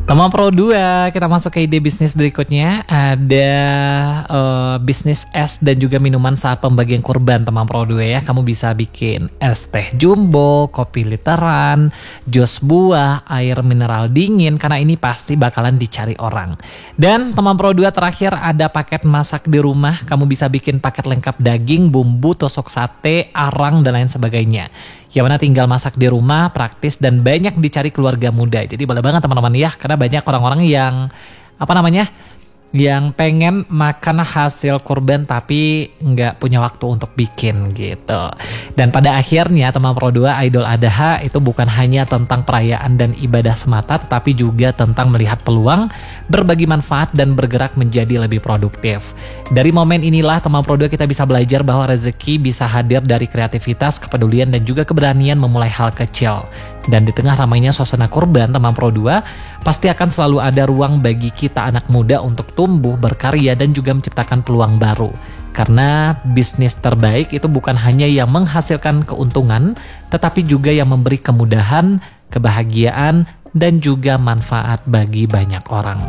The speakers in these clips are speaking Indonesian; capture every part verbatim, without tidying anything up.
Teman Pro dua, kita masuk ke ide bisnis berikutnya. Ada uh, bisnis es dan juga minuman saat pembagian kurban, teman Pro dua ya. Kamu bisa bikin es teh jumbo, kopi literan, jus buah, air mineral dingin, karena ini pasti bakalan dicari orang. Dan teman Pro dua terakhir ada paket masak di rumah. Kamu bisa bikin paket lengkap daging, bumbu, tusuk sate, arang, dan lain sebagainya. Yang mana tinggal masak di rumah, praktis dan banyak dicari keluarga muda. Jadi boleh banget teman-teman ya, karena banyak orang-orang yang apa namanya, yang pengen makan hasil kurban tapi nggak punya waktu untuk bikin gitu. Dan pada akhirnya teman Pro dua, Idul Adha itu bukan hanya tentang perayaan dan ibadah semata, tetapi juga tentang melihat peluang, berbagi manfaat, dan bergerak menjadi lebih produktif. Dari momen inilah teman Pro dua kita bisa belajar bahwa rezeki bisa hadir dari kreativitas, kepedulian, dan juga keberanian memulai hal kecil. Dan di tengah ramainya suasana kurban, teman Pro dua pasti akan selalu ada ruang bagi kita anak muda untuk tumbuh, berkarya, dan juga menciptakan peluang baru. Karena bisnis terbaik itu bukan hanya yang menghasilkan keuntungan, tetapi juga yang memberi kemudahan, kebahagiaan, dan juga manfaat bagi banyak orang.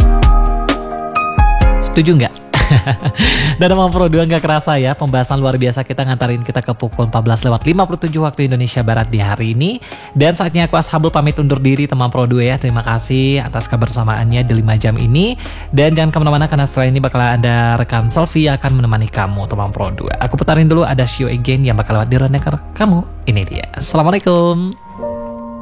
Setuju nggak? Dan teman Pro dua, nggak kerasa ya, pembahasan luar biasa kita ngantarin kita ke pukul empat belas lewat lima puluh tujuh waktu Indonesia Barat di hari ini. Dan saatnya aku Ashabul pamit undur diri teman Pro dua ya. Terima kasih atas kebersamaannya di lima jam ini. Dan jangan kemana-mana karena setelah ini bakal ada rekan Selfie yang akan menemani kamu teman Pro dua. Aku putarin dulu ada See You Again yang bakal lewat di Runner kamu. Ini dia. Assalamualaikum.